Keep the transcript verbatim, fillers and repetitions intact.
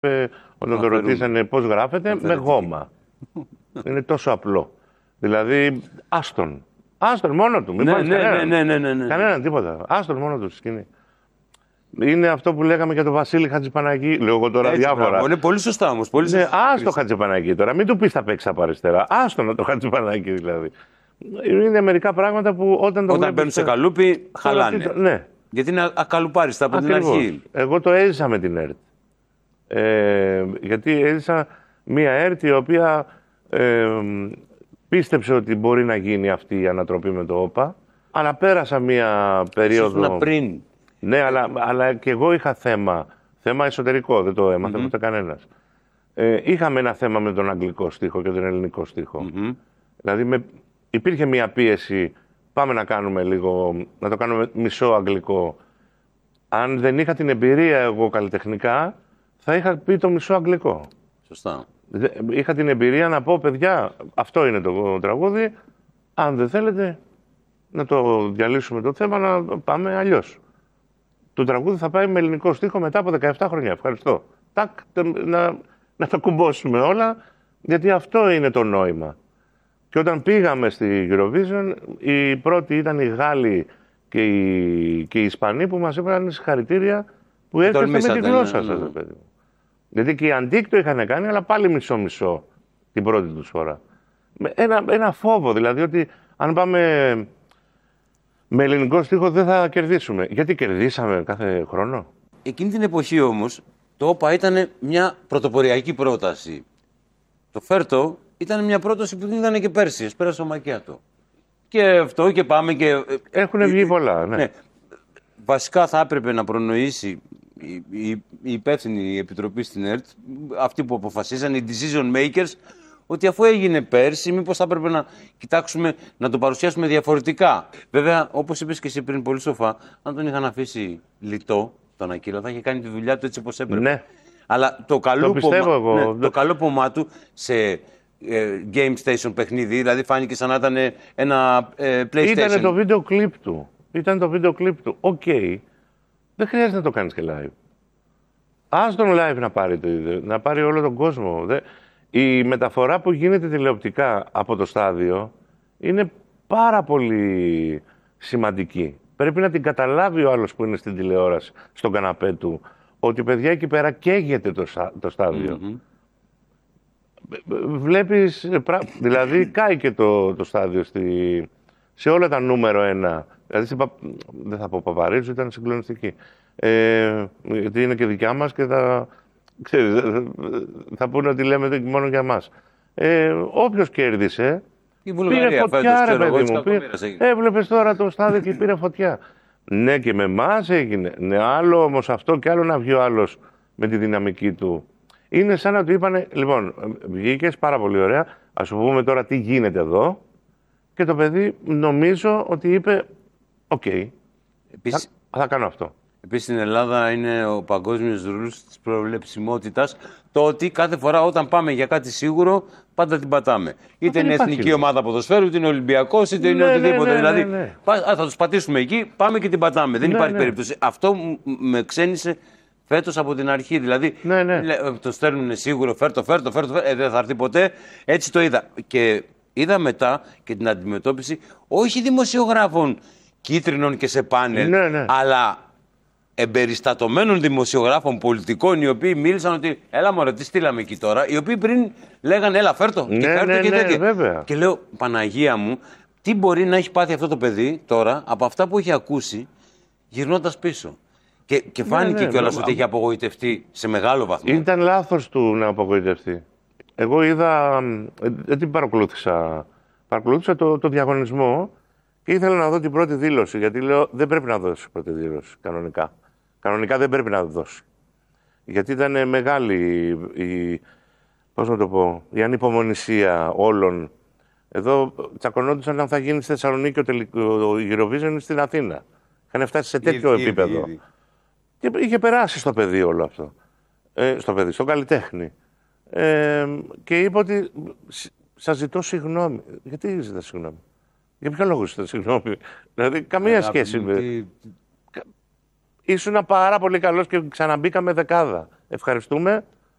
Ε, όταν το ρωτήσανε πώς γράφεται, με γόμα. Είναι τόσο απλό. Δηλαδή, άστον. Άστον μόνο του. Μην ναι, πάρεις ναι, κανέναν. ναι, ναι, ναι, ναι. Κανέναν, τίποτα. Άστον μόνο του στη σκηνή. Είναι αυτό που λέγαμε για τον Βασίλη Χατζηπαναγή. Λέω εγώ τώρα Έτσι, διάφορα. μπράβο. Είναι πολύ σωστά όμως. Πολύ Ναι, σωστά. άστο Χατζηπαναγή τώρα. Μην του πεις θα παίξει από αριστερά. Άστο το Χατζηπαναγή δηλαδή. Είναι μερικά πράγματα που όταν το Όταν μπαίνουν σε καλούπι, χαλάνε. Ναι. Γιατί είναι ακαλουπάριστα από την αρχή. Εγώ το έζησα με την ΕΡΤ. Ε, γιατί έζησα μία ΕΡΤ η οποία ε, πίστεψε ότι μπορεί να γίνει αυτή η ανατροπή με το ΟΠΑ. Αλλά πέρασα μία περίοδο... Ήσουν πριν. Ναι, αλλά, αλλά και εγώ είχα θέμα. Θέμα εσωτερικό, δεν το έμαθε mm-hmm. ούτε κανένας. Ε, είχαμε ένα θέμα με τον αγγλικό στίχο και τον ελληνικό στίχο. Mm-hmm. Δηλαδή με, υπήρχε μία πίεση, πάμε να κάνουμε λίγο, να το κάνουμε μισό αγγλικό. Αν δεν είχα την εμπειρία εγώ καλλιτεχνικά, θα είχα πει το μισό αγγλικό. Σωστά. Είχα την εμπειρία να πω, παιδιά, αυτό είναι το τραγούδι, αν δεν θέλετε να το διαλύσουμε το θέμα, να πάμε αλλιώς. Το τραγούδι θα πάει με ελληνικό στίχο μετά από δεκαεπτά χρόνια. Ευχαριστώ. Τάκ, να, να τα κουμπώσουμε όλα, γιατί αυτό είναι το νόημα. Και όταν πήγαμε στη Eurovision, οι πρώτοι ήταν οι Γάλλοι και οι, και οι Ισπανοί που μας είπαν συγχαρητήρια που έρχεστε με τη γλώσσα σας, παιδί μου. Γιατί και οι Αντίκ το είχαν κάνει, αλλά πάλι μισό-μισό την πρώτη τους φορά. Ένα, ένα φόβο, δηλαδή, ότι αν πάμε με ελληνικό στίχο δεν θα κερδίσουμε. Γιατί κερδίσαμε κάθε χρόνο. Εκείνη την εποχή όμως, το ΟΠΑ ήταν μια πρωτοποριακή πρόταση. Το Φέρτο ήταν μια πρόταση που δεν ήταν και πέρσι, πέρασε ο Μακιάτο. Και αυτό και πάμε και... Έχουν βγει πολλά, ναι. ναι. Βασικά θα έπρεπε να προνοήσει η, η, η υπεύθυνη επιτροπή στην ΕΡΤ, αυτοί που αποφασίσαν, οι decision makers, ότι αφού έγινε πέρσι, μήπως θα έπρεπε να κοιτάξουμε να το παρουσιάσουμε διαφορετικά. Βέβαια, όπως είπες και εσύ πριν πολύ σοφά, αν τον είχαν αφήσει λιτό, τον Ακύλα, θα είχε κάνει τη δουλειά του έτσι όπως έπρεπε. Ναι. Αλλά το καλό, το πόμα, εγώ. Ναι, το καλό πομά του σε ε, game station παιχνίδι, δηλαδή φάνηκε σαν να ήταν ένα ε, PlayStation. Ήτανε το βίντεο κλιπ του. Ήταν το βίντεο κλιπ του. Οκ. Okay. Δεν χρειάζεται να το κάνεις και live. Ας τον live να πάρει, το, να πάρει όλο τον κόσμο. Η μεταφορά που γίνεται τηλεοπτικά από το στάδιο είναι πάρα πολύ σημαντική. Πρέπει να την καταλάβει ο άλλος που είναι στην τηλεόραση, στον καναπέ του, ότι παιδιά εκεί πέρα καίγεται το, το στάδιο. Mm-hmm. Βλέπεις, δηλαδή κάει και το, το στάδιο στη, σε όλα τα νούμερο ένα. Δηλαδή, σε, δεν θα πω Παπαρίζου, ήταν συγκλονιστική. Ε, γιατί είναι και δικιά μας και θα, ξέρεις, θα πούνε ότι λέμε μόνο για μας. Ε, όποιος κέρδισε, η Βουλγαρία, πήρε φωτιά, ρε παιδί μου. Πήρε, έβλεπες τώρα το στάδιο και πήρε φωτιά. Ναι, και με εμάς έγινε. Ναι, άλλο όμως αυτό και άλλο να βγει ο άλλος με τη δυναμική του. Είναι σαν να του είπανε, λοιπόν, βγήκες πάρα πολύ ωραία, ας σου πούμε τώρα τι γίνεται εδώ. Και το παιδί νομίζω ότι είπε, οκ, okay, θα, θα κάνω αυτό. Επίσης στην Ελλάδα είναι ο παγκόσμιος ρουλς της προβλεψιμότητας, το ότι κάθε φορά όταν πάμε για κάτι σίγουρο, πάντα την πατάμε. Είτε είναι εθνική ναι. ομάδα ποδοσφαίρου, είτε είναι Ολυμπιακός, είτε είναι ναι, οτιδήποτε. Ναι, ναι, δηλαδή, ναι, ναι. θα τους πατήσουμε εκεί, πάμε και την πατάμε. Δεν ναι, υπάρχει ναι. περίπτωση. Αυτό με ξένησε φέτος από την αρχή. Δηλαδή, ναι, ναι. το στέλνουν σίγουρο, φέρτο, φέρτο, φέρτο, ε, δεν θα έρθει ποτέ. Έτσι το είδα. Και είδα μετά και την αντιμετώπιση όχι δημοσιογράφων κίτρινων και σε πάνελ, ναι, ναι. αλλά εμπεριστατωμένων δημοσιογράφων πολιτικών, οι οποίοι μίλησαν ότι έλα μωρέ, τι στείλαμε εκεί τώρα, οι οποίοι πριν λέγανε έλα φέρτο ναι, και φέρτο ναι, και ναι, τέτοια. Βέβαια. Και λέω Παναγία μου, τι μπορεί να έχει πάθει αυτό το παιδί τώρα από αυτά που έχει ακούσει γυρνώντας πίσω. Και, και φάνηκε ναι, ναι, κιόλας ναι, ότι έχει απογοητευτεί σε μεγάλο βαθμό. Ήταν λάθος του να απογοητευτεί. Εγώ είδα, δεν την παρακολούθησα, παρακολούθησα το, το διαγωνισμό και ήθελα να δω την πρώτη δήλωση, γιατί λέω δεν πρέπει να δώσει πρώτη δήλωση κανονικά. Κανονικά δεν πρέπει να δώσει. Γιατί ήταν μεγάλη η, πώς να το πω, η ανυπομονησία όλων. Εδώ τσακωνόντουσαν αν θα γίνει στη Θεσσαλονίκη ο, τελικό, ο Eurovision στην Αθήνα. Είχαν φτάσει σε τέτοιο ήδη, επίπεδο. Ήδη, ήδη. Και είχε περάσει στο παιδί όλο αυτό. Ε, στο παιδί, στον καλλιτέχνη. Ε, και είπε ότι σας ζητώ συγγνώμη. Γιατί ζητά συγγνώμη? Για ποιο λόγο ζητά συγγνώμη? Δηλαδή, καμία ε, σχέση με... Τι... Ήσουν πάρα πολύ καλός και ξαναμπήκαμε δεκάδα. Ευχαριστούμε.